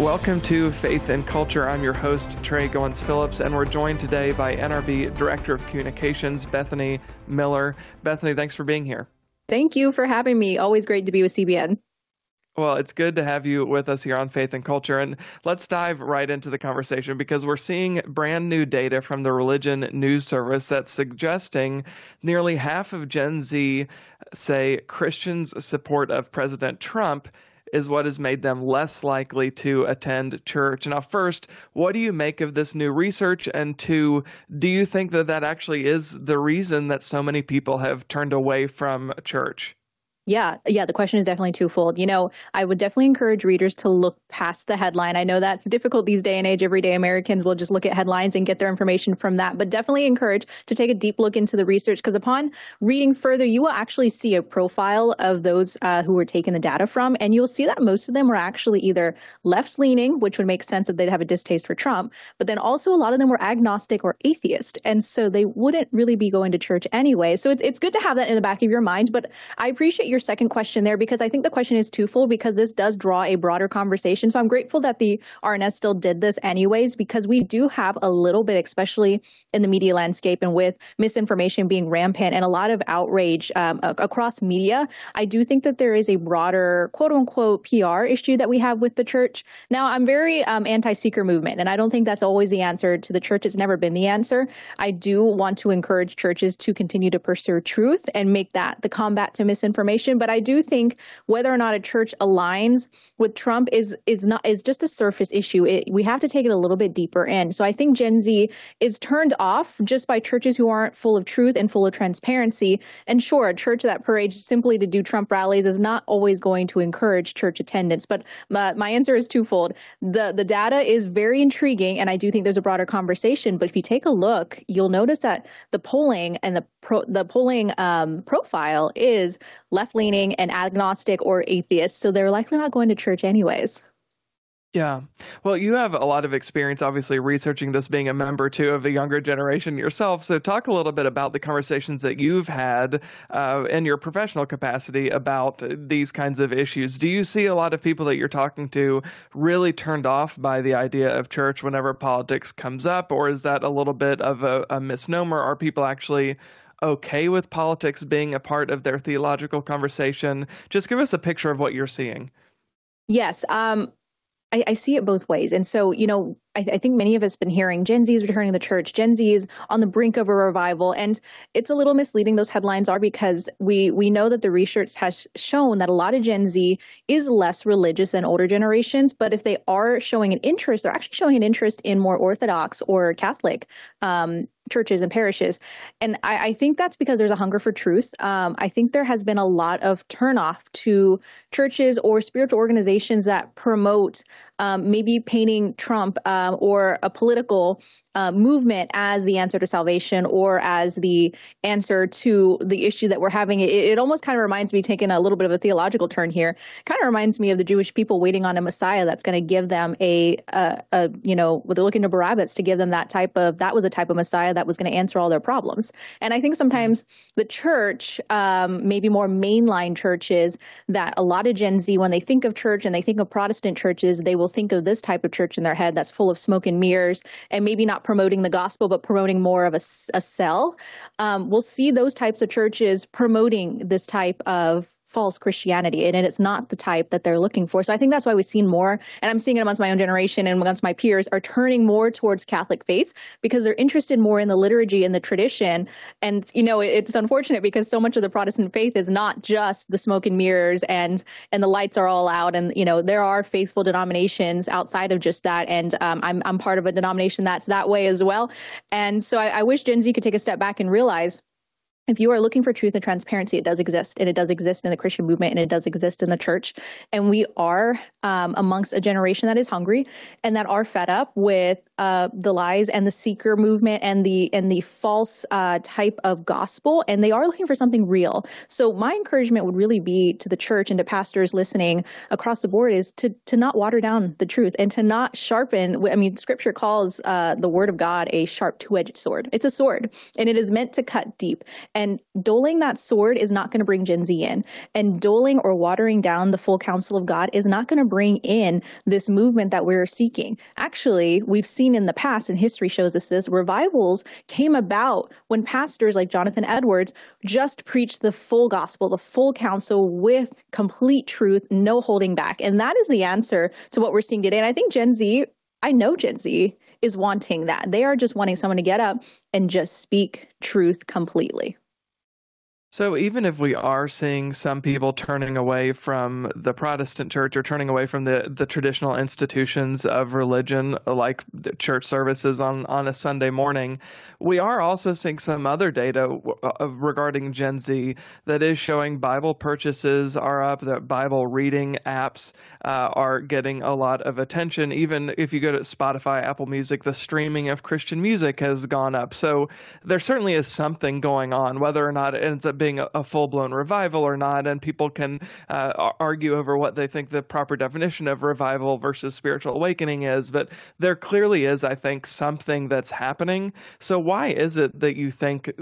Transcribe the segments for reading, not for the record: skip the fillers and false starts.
Welcome to Faith and Culture. I'm your host, Trey Goins-Phillips, and we're joined today by NRB Director of Communications, Bethany Miller. Bethany, thanks for being here. Thank you for having me. Always great to be with CBN. Well, it's good to have you with us here on Faith and Culture, and let's dive right into the conversation because we're seeing brand new data from the Religion News Service that's suggesting nearly half of Gen Z say Christians' support of President Trump is what has made them less likely to attend church. Now, first, what do you make of this new research? And two, do you think that that actually is the reason that so many people have turned away from church? Yeah, the question is definitely twofold. I would definitely encourage readers to look past the headline. I know that's difficult these day and age. Everyday Americans will just look at headlines and get their information from that, but definitely encourage to take a deep look into the research because upon reading further, you will actually see a profile of those who were taking the data from, and you'll see that most of them were actually either left-leaning, which would make sense that they'd have a distaste for Trump, but then also a lot of them were agnostic or atheist, and so they wouldn't really be going to church anyway. So it's good to have that in the back of your mind, but I appreciate your second question there because I think the question is twofold because this does draw a broader conversation. So I'm grateful that the RNS still did this anyways because we do have a little bit, especially in the media landscape and with misinformation being rampant and a lot of outrage across media. I do think that there is a broader quote unquote PR issue that we have with the church. Now, I'm very anti-seeker movement, and I don't think that's always the answer to the church. It's never been the answer. I do want to encourage churches to continue to pursue truth and make that the combat to misinformation. But I do think whether or not a church aligns with Trump is just a surface issue. We have to take it a little bit deeper in. So I think Gen Z is turned off just by churches who aren't full of truth and full of transparency. And sure, a church that parades simply to do Trump rallies is not always going to encourage church attendance. But my answer is twofold. The data is very intriguing, and I do think there's a broader conversation. But if you take a look, you'll notice that the polling and the polling profile is left-leaning and agnostic or atheist, so they're likely not going to church anyways. Yeah. Well, you have a lot of experience, obviously, researching this, being a member, too, of the younger generation yourself. So talk a little bit about the conversations that you've had in your professional capacity about these kinds of issues. Do you see a lot of people that you're talking to really turned off by the idea of church whenever politics comes up, or is that a little bit of a misnomer? Are people actually okay with politics being a part of their theological conversation? Just give us a picture of what you're seeing. Yes. I see it both ways. And so, I think many of us have been hearing Gen Z is returning to the church. Gen Z is on the brink of a revival. And it's a little misleading, those headlines are, because we know that the research has shown that a lot of Gen Z is less religious than older generations. But if they are showing an interest, they're actually showing an interest in more Orthodox or Catholic churches and parishes. And I think that's because there's a hunger for truth. I think there has been a lot of turnoff to churches or spiritual organizations that promote maybe painting Trump or a political movement as the answer to salvation or as the answer to the issue that we're having. It almost kind of reminds me, taking a little bit of a theological turn here, kind of reminds me of the Jewish people waiting on a Messiah that's going to give them they're looking to Barabbas to give them that was a type of Messiah that was going to answer all their problems. And I think sometimes the church, maybe more mainline churches, that a lot of Gen Z, when they think of church and they think of Protestant churches, they will think of this type of church in their head that's full of smoke and mirrors and maybe not promoting the gospel, but promoting more of a sell. We'll see those types of churches promoting this type of false Christianity, and it's not the type that they're looking for. So I think that's why we've seen more, and I'm seeing it amongst my own generation and amongst my peers, are turning more towards Catholic faith because they're interested more in the liturgy and the tradition. And, it's unfortunate because so much of the Protestant faith is not just the smoke and mirrors and the lights are all out. And, there are faithful denominations outside of just that. And I'm part of a denomination that's that way as well. And so I wish Gen Z could take a step back and realize, if you are looking for truth and transparency, it does exist. And it does exist in the Christian movement, and it does exist in the church. And we are amongst a generation that is hungry and that are fed up with the lies and the seeker movement and the false type of gospel. And they are looking for something real. So my encouragement would really be to the church and to pastors listening across the board is to not water down the truth and to not sharpen. I mean, Scripture calls the word of God a sharp two-edged sword. It's a sword, and it is meant to cut deep. And doling that sword is not going to bring Gen Z in. And doling or watering down the full counsel of God is not going to bring in this movement that we're seeking. Actually, we've seen in the past, and history shows us this, revivals came about when pastors like Jonathan Edwards just preached the full gospel, the full counsel with complete truth, no holding back. And that is the answer to what we're seeing today. And I think I know Gen Z is wanting that. They are just wanting someone to get up and just speak truth completely. So even if we are seeing some people turning away from the Protestant church or turning away from the traditional institutions of religion, like the church services on a Sunday morning, we are also seeing some other data regarding Gen Z that is showing Bible purchases are up, that Bible reading apps are getting a lot of attention. Even if you go to Spotify, Apple Music, the streaming of Christian music has gone up. So there certainly is something going on, whether or not it ends up being a full-blown revival or not, and people can argue over what they think the proper definition of revival versus spiritual awakening is, but there clearly is, I think, something that's happening. So why is it that you think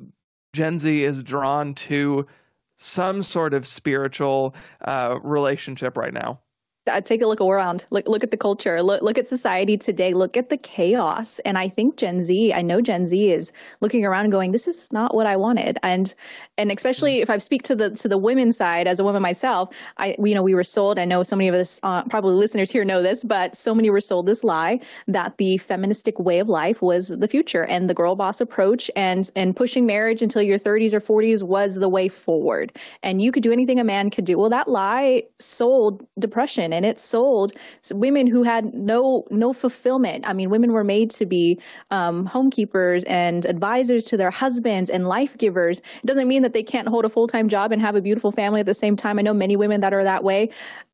Gen Z is drawn to some sort of spiritual relationship right now? Take a look around. Look at the culture. Look at society today. Look at the chaos. And I think I know Gen Z is looking around and going, "This is not what I wanted." And especially if I speak to the women's side as a woman myself, we were sold. I know so many of us, probably listeners here know this, but so many were sold this lie that the feministic way of life was the future, and the girl boss approach and pushing marriage until your 30s or 40s was the way forward. And you could do anything a man could do. Well, that lie sold depression. And it sold women who had no fulfillment. I mean, women were made to be homekeepers and advisors to their husbands and life givers. It doesn't mean that they can't hold a full-time job and have a beautiful family at the same time. I know many women that are that way.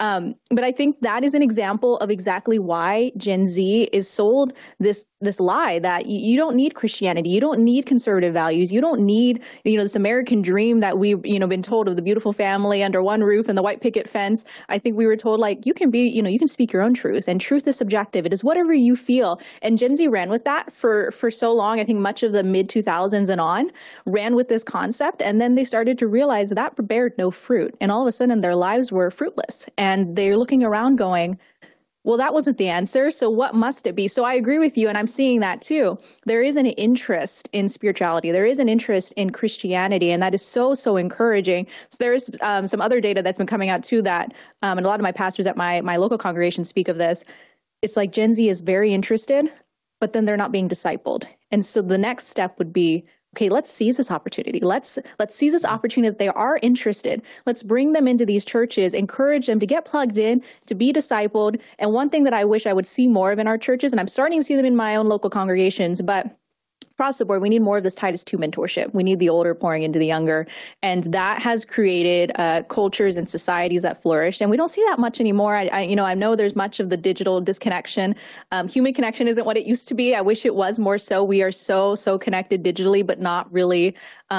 But I think that is an example of exactly why Gen Z is sold this lie that you don't need Christianity. You don't need conservative values. You don't need, this American dream that we've, been told of the beautiful family under one roof and the white picket fence. I think we were told, like, you can speak your own truth, and truth is subjective. It is whatever you feel. And Gen Z ran with that for so long. I think much of the mid 2000s and on ran with this concept. And then they started to realize that bared no fruit. And all of a sudden their lives were fruitless. And they're looking around going, well, that wasn't the answer. So what must it be? So I agree with you. And I'm seeing that too. There is an interest in spirituality. There is an interest in Christianity. And that is so, so encouraging. So there's some other data that's been coming out too that, and a lot of my pastors at my local congregation speak of this. It's like Gen Z is very interested, but then they're not being discipled. And so the next step would be, okay, let's seize this opportunity. Let's seize this opportunity that they are interested. Let's bring them into these churches, encourage them to get plugged in, to be discipled. And one thing that I wish I would see more of in our churches, and I'm starting to see them in my own local congregations, but across the board, we need more of this Titus II mentorship. We need the older pouring into the younger. And that has created cultures and societies that flourish. And we don't see that much anymore. I know there's much of the digital disconnection. Human connection isn't what it used to be. I wish it was more so. We are so connected digitally, but not really.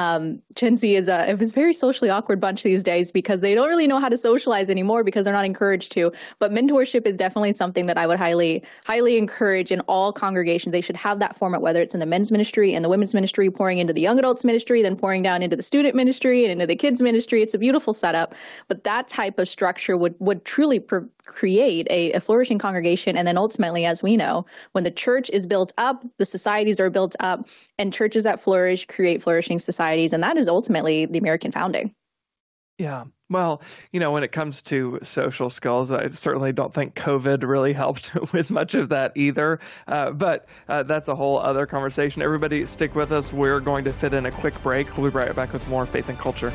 Gen Z is a very socially awkward bunch these days because they don't really know how to socialize anymore because they're not encouraged to. But mentorship is definitely something that I would highly encourage in all congregations. They should have that format, whether it's in the men's ministry and the women's ministry, pouring into the young adults ministry, then pouring down into the student ministry and into the kids ministry. It's a beautiful setup, but that type of structure would truly create a flourishing congregation. And then ultimately, as we know, when the church is built up, the societies are built up, and churches that flourish create flourishing societies. And that is ultimately the American founding. Yeah. Well, when it comes to social skills, I certainly don't think COVID really helped with much of that either. But that's a whole other conversation. Everybody stick with us. We're going to fit in a quick break. We'll be right back with more Faith and Culture.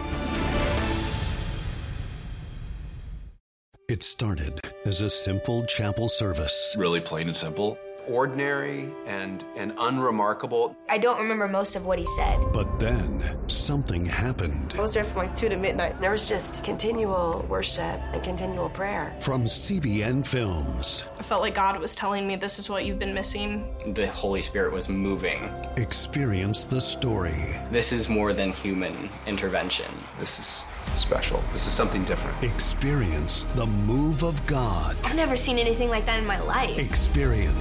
It started as a simple chapel service. Really plain and simple. Ordinary and unremarkable. I don't remember most of what he said. But then something happened. I was there from 2 to midnight. There was just continual worship and continual prayer. From CBN Films. I felt like God was telling me, this is what you've been missing. The Holy Spirit was moving. Experience the story. This is more than human intervention. This is special. This is something different. Experience the move of God. I've never seen anything like that in my life. Experience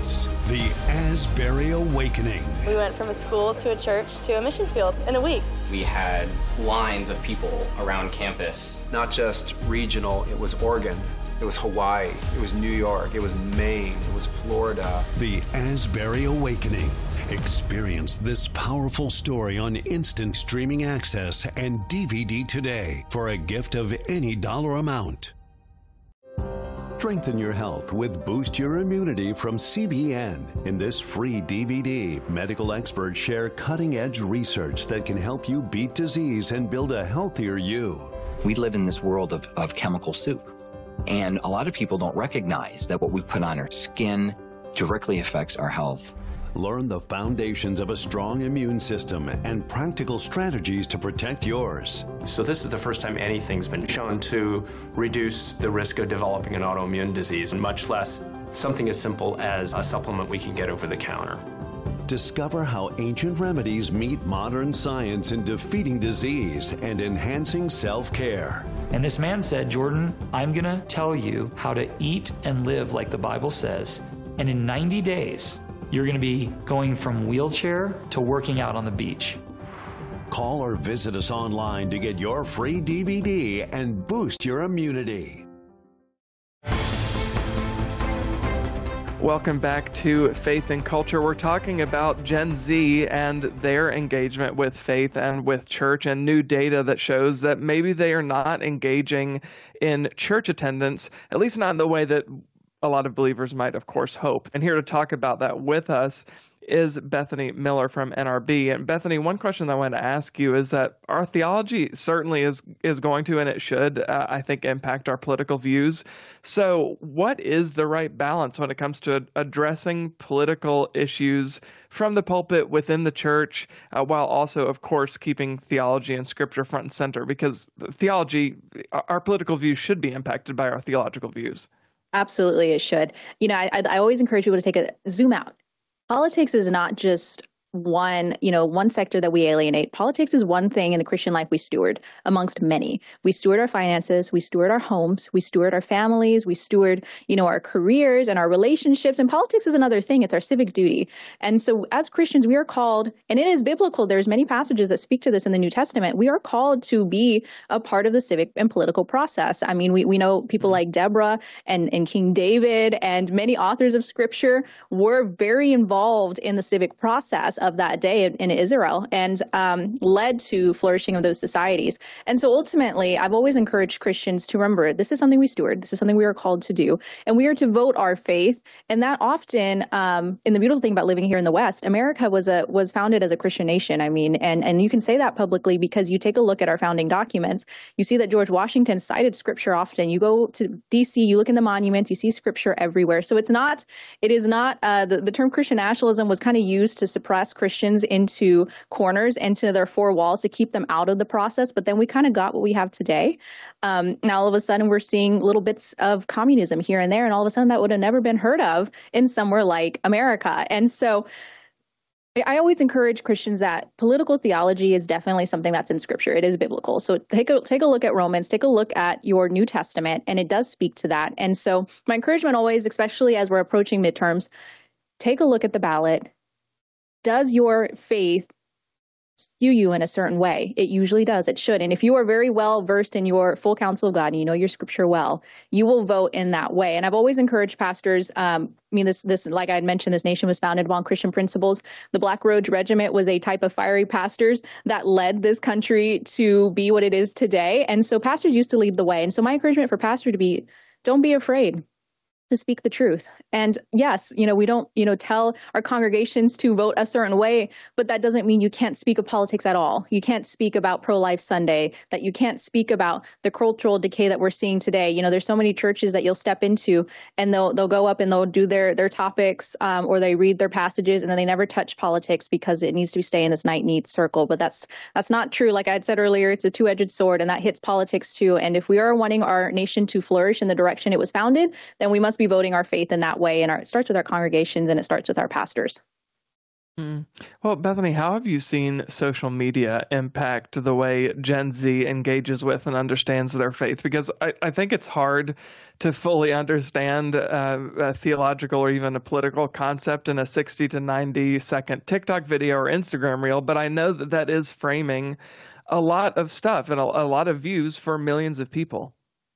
The Asbury Awakening. We went from a school to a church to a mission field in a week. We had lines of people around campus. Not just regional, it was Oregon, it was Hawaii, it was New York, it was Maine, it was Florida. The Asbury Awakening. Experience this powerful story on instant streaming access and DVD today for a gift of any dollar amount. Strengthen your health with Boost Your Immunity from CBN. In this free DVD, medical experts share cutting-edge research that can help you beat disease and build a healthier you. We live in this world of chemical soup, and a lot of people don't recognize that what we put on our skin directly affects our health. Learn the foundations of a strong immune system and practical strategies to protect yours. So this is the first time anything's been shown to reduce the risk of developing an autoimmune disease, much less something as simple as a supplement we can get over the counter. Discover how ancient remedies meet modern science in defeating disease and enhancing self-care. And this man said, Jordan, I'm going to tell you how to eat and live like the Bible says. And in 90 days, you're going to be going from wheelchair to working out on the beach. Call or visit us online to get your free DVD and boost your immunity. Welcome back to Faith and Culture. We're talking about Gen Z and their engagement with faith and with church, and new data that shows that maybe they are not engaging in church attendance, at least not in the way that a lot of believers might, of course, hope. And here to talk about that with us is Bethany Miller from NRB. And Bethany, one question I want to ask you is that our theology certainly is going to, and it should, I think, impact our political views. So what is the right balance when it comes to addressing political issues from the pulpit within the church, while also, of course, keeping theology and scripture front and center? Because theology, our political views should be impacted by our theological views. Absolutely, it should. You know, I always encourage people to take a zoom out. Politics is not just one sector that we alienate. Politics is one thing in the Christian life we steward amongst many. We steward our finances, we steward our homes, we steward our families, we steward, our careers and our relationships. And politics is another thing. It's our civic duty. And so as Christians, we are called, and it is biblical. There's many passages that speak to this in the New Testament. We are called to be a part of the civic and political process. I mean, we know people like Deborah and King David and many authors of scripture were very involved in the civic process of that day in Israel, and led to flourishing of those societies. And so ultimately, I've always encouraged Christians to remember this is something we steward. This is something we are called to do, and we are to vote our faith. And that often, and the beautiful thing about living here in the West, America was founded as a Christian nation. I mean, and you can say that publicly because you take a look at our founding documents. You see that George Washington cited scripture often. You go to D.C., you look in the monuments, you see scripture everywhere. So it is not the term Christian nationalism was kind of used to suppress Christians into corners, into their four walls, to keep them out of the process. But then we kind of got what we have today. Now all of a sudden we're seeing little bits of communism here and there, and all of a sudden that would have never been heard of in somewhere like America. And so I always encourage Christians that political theology is definitely something that's in Scripture. It is biblical. So take a look at Romans, take a look at your New Testament, and it does speak to that. And so my encouragement always, especially as we're approaching midterms, take a look at the ballot. Does your faith skew you in a certain way? It usually does. It should. And if you are very well versed in your full counsel of God and you know your scripture well, you will vote in that way. And I've always encouraged pastors. This, like I had mentioned, this nation was founded upon Christian principles. The Black Road Regiment was a type of fiery pastors that led this country to be what it is today. And so pastors used to lead the way. And so my encouragement for pastor to be, don't be afraid to speak the truth. And yes, we don't, tell our congregations to vote a certain way, but that doesn't mean you can't speak of politics at all. You can't speak about pro-life Sunday, that you can't speak about the cultural decay that we're seeing today. There's so many churches that you'll step into and they'll go up and they'll do their topics, or they read their passages, and then they never touch politics because it needs to stay in this neat circle. But that's not true. Like I had said earlier, it's a two-edged sword, and that hits politics too. And if we are wanting our nation to flourish in the direction it was founded, then we must be voting our faith in that way. And it starts with our congregations and it starts with our pastors. Well, Bethany, how have you seen social media impact the way Gen Z engages with and understands their faith? Because I think it's hard to fully understand a theological or even a political concept in a 60 to 90 second TikTok video or Instagram reel, but I know that that is framing a lot of stuff and a lot of views for millions of people.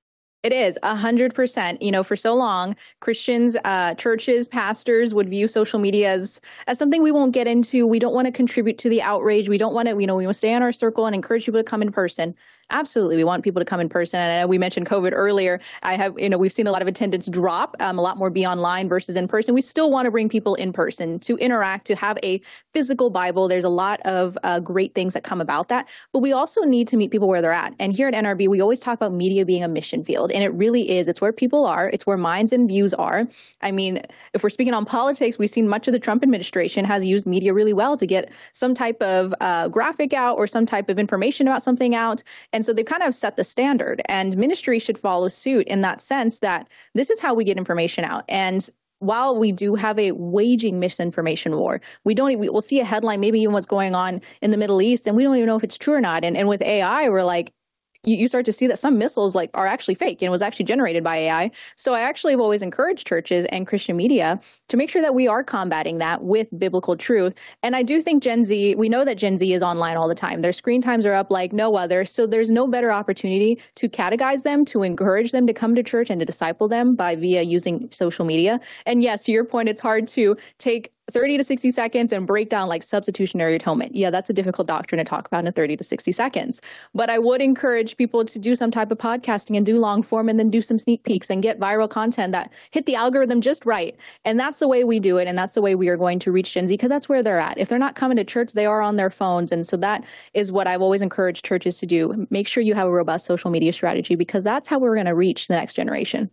It is 100%. You know, for so long, Christians, churches, pastors would view social media as something we won't get into. We don't want to contribute to the outrage. We don't want to, we want to stay in our circle and encourage people to come in person. Absolutely. We want people to come in person. And we mentioned COVID earlier. We've seen a lot of attendance drop, a lot more be online versus in person. We still want to bring people in person to interact, to have a physical Bible. There's a lot of great things that come about that, but we also need to meet people where they're at. And here at NRB, we always talk about media being a mission field, and it really is. It's where people are. It's where minds and views are. I mean, if we're speaking on politics, we've seen much of the Trump administration has used media really well to get some type of graphic out or some type of information about something out. And so they've kind of set the standard, and ministry should follow suit in that sense that this is how we get information out. And while we do have a waging misinformation war, we'll see a headline, maybe even what's going on in the Middle East, and we don't even know if it's true or not. And with AI, we're like, you start to see that some missiles are actually fake and was actually generated by AI. So I actually have always encouraged churches and Christian media to make sure that we are combating that with biblical truth. And I do think we know that Gen Z is online all the time. Their screen times are up like no other. So there's no better opportunity to catechize them, to encourage them to come to church and to disciple them via using social media. And yes, to your point, it's hard to take 30 to 60 seconds and break down like substitutionary atonement. Yeah, that's a difficult doctrine to talk about in 30 to 60 seconds. But I would encourage people to do some type of podcasting and do long form and then do some sneak peeks and get viral content that hit the algorithm just right. And that's the way we do it. And that's the way we are going to reach Gen Z, because that's where they're at. If they're not coming to church, they are on their phones. And so that is what I've always encouraged churches to do. Make sure you have a robust social media strategy, because that's how we're going to reach the next generation.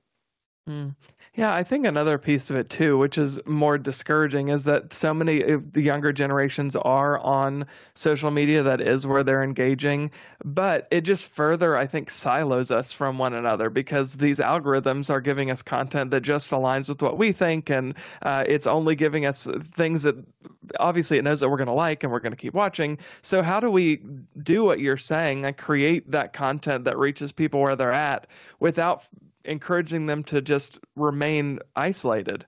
Yeah, I think another piece of it too, which is more discouraging, is that so many of the younger generations are on social media. That is where they're engaging, but it just further, I think, silos us from one another, because these algorithms are giving us content that just aligns with what we think, and it's only giving us things that obviously it knows that we're going to like and we're going to keep watching. So how do we do what you're saying and create that content that reaches people where they're at without encouraging them to just remain isolated?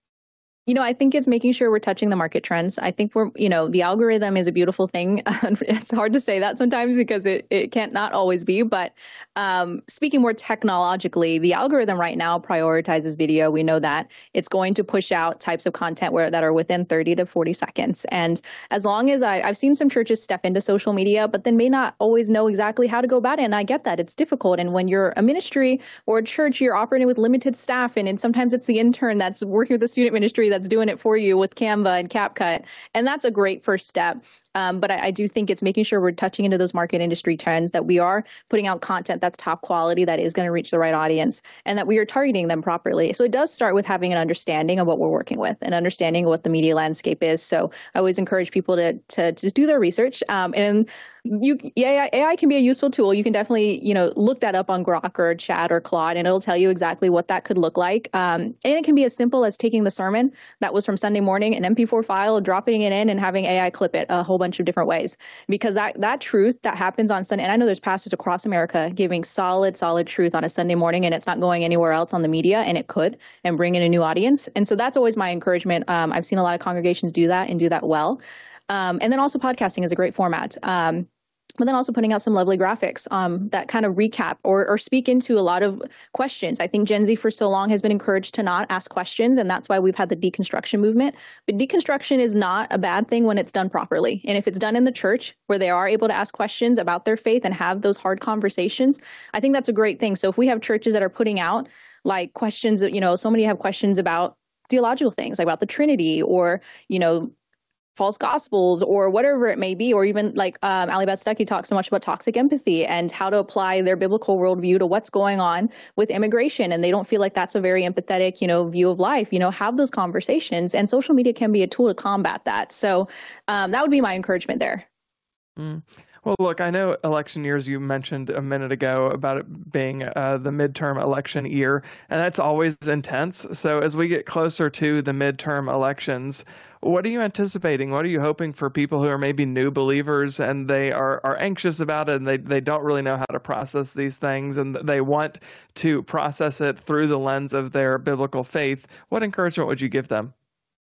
I think it's making sure we're touching the market trends. I think the algorithm is a beautiful thing. It's hard to say that sometimes because it can't not always be. But speaking more technologically, the algorithm right now prioritizes video. We know that it's going to push out types of content that are within 30 to 40 seconds. And as long as I've seen some churches step into social media, but then may not always know exactly how to go about it. And I get that it's difficult. And when you're a ministry or a church, you're operating with limited staff. And sometimes it's the intern that's working with the student ministry that's doing it for you with Canva and CapCut. And that's a great first step. But I do think it's making sure we're touching into those market industry trends, that we are putting out content that's top quality, that is going to reach the right audience, and that we are targeting them properly. So it does start with having an understanding of what we're working with, an understanding of what the media landscape is. So I always encourage people to just do their research. And AI can be a useful tool. You can definitely, look that up on Grok or Chat or Claude, and it'll tell you exactly what that could look like. And it can be as simple as taking the sermon that was from Sunday morning, an MP4 file, dropping it in and having AI clip it a whole bunch of different ways, because that truth that happens on Sunday, and I know there's pastors across America giving solid truth on a Sunday morning, and it's not going anywhere else on the media, and it could, and bring in a new audience. And so that's always my encouragement. I've seen a lot of congregations do that and do that well. And then also podcasting is a great format. But then also putting out some lovely graphics that kind of recap or speak into a lot of questions. I think Gen Z for so long has been encouraged to not ask questions, and that's why we've had the deconstruction movement. But deconstruction is not a bad thing when it's done properly. And if it's done in the church where they are able to ask questions about their faith and have those hard conversations, I think that's a great thing. So if we have churches that are putting out like questions, so many have questions about theological things, like about the Trinity or, false gospels or whatever it may be, or even like Allie Beth Stuckey talks so much about toxic empathy and how to apply their biblical worldview to what's going on with immigration. And they don't feel like that's a very empathetic, view of life, have those conversations, and social media can be a tool to combat that. So that would be my encouragement there. Well, look, I know election years you mentioned a minute ago about it being the midterm election year, and that's always intense. So as we get closer to the midterm elections, what are you anticipating? What are you hoping for people who are maybe new believers and they are anxious about it and they don't really know how to process these things and they want to process it through the lens of their biblical faith? What encouragement would you give them?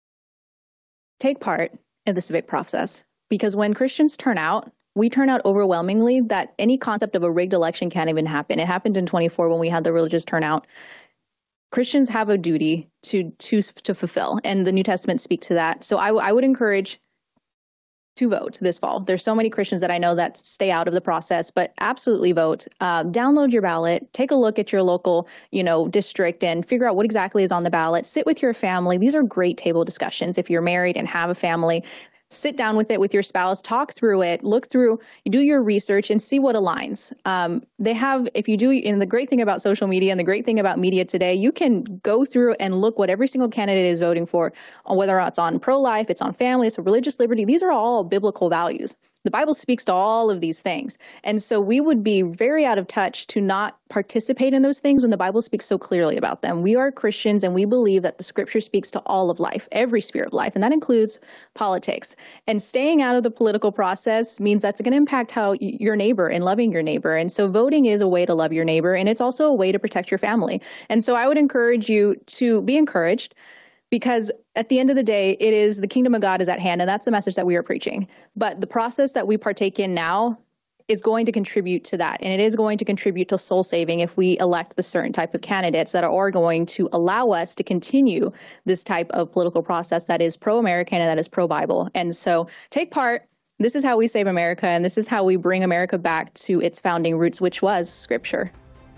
Take part in the civic process, because when Christians turn out, we turn out overwhelmingly that any concept of a rigged election can't even happen. It happened in 24 when we had the religious turnout. Christians have a duty to fulfill, and the New Testament speaks to that. So I would encourage to vote this fall. There's so many Christians that I know that stay out of the process, but absolutely vote. Download your ballot, take a look at your local, district and figure out what exactly is on the ballot. Sit with your family. These are great table discussions. If you're married and have a family, sit down with it with your spouse, talk through it, look through, do your research and see what aligns. And the great thing about social media and the great thing about media today, you can go through and look what every single candidate is voting for, whether it's on pro-life, it's on family, it's on religious liberty. These are all biblical values. The Bible speaks to all of these things. And so we would be very out of touch to not participate in those things when the Bible speaks so clearly about them. We are Christians and we believe that the scripture speaks to all of life, every sphere of life, and that includes politics. And staying out of the political process means that's going to impact how your neighbor and loving your neighbor. And so voting is a way to love your neighbor, and it's also a way to protect your family. And so I would encourage you to be encouraged, because at the end of the day, it is the kingdom of God is at hand, and that's the message that we are preaching. But the process that we partake in now is going to contribute to that, and it is going to contribute to soul saving if we elect the certain type of candidates that are going to allow us to continue this type of political process that is pro-American and that is pro-Bible. And so take part. This is how we save America, and this is how we bring America back to its founding roots, which was Scripture.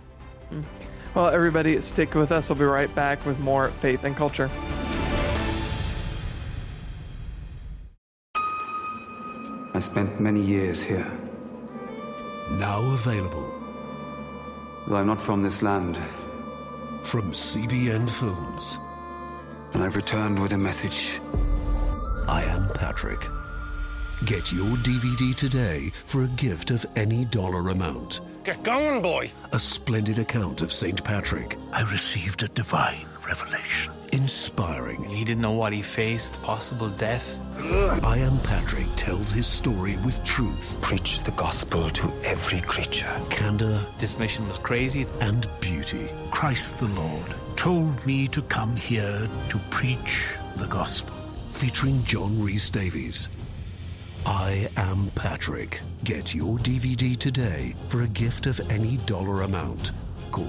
Well, everybody, stick with us. We'll be right back with more Faith and Culture. I spent many years here. Now available. Though I'm not from this land. From CBN Films. And I've returned with a message. I Am Patrick. Get your DVD today for a gift of any dollar amount. Get going, boy. A splendid account of St. Patrick. I received a divine revelation. Inspiring. He didn't know what he faced, possible death. I Am Patrick tells his story with truth. Preach the gospel to every creature. Candor. This mission was crazy. And beauty. Christ the Lord told me to come here to preach the gospel. Featuring John Rhys Davies. I Am Patrick. Get your DVD today for a gift of any dollar amount. Call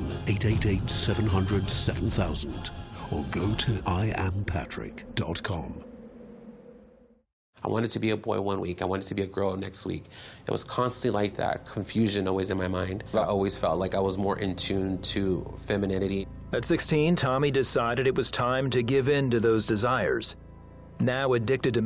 1-888-700-7000 or go to iampatrick.com. I wanted to be a boy one week. I wanted to be a girl next week. It was constantly like that, confusion always in my mind. I always felt like I was more in tune to femininity. At 16, Tommy decided it was time to give in to those desires. Now addicted to